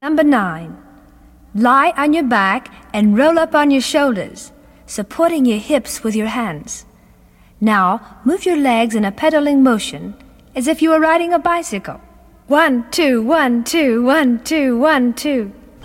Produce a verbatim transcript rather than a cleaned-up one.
Number nine. Lie on your back and roll up on your shoulders, supporting your hips with your hands. Now, move your legs in a pedaling motion as if you were riding a bicycle. One, two, one, two, one, two, one, two.